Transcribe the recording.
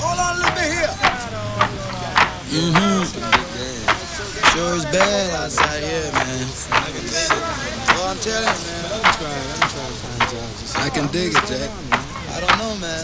on a little bit here. Sure is bad outside here, man. Well, I'm telling you, man. I can dig it, Jack. I don't know, man.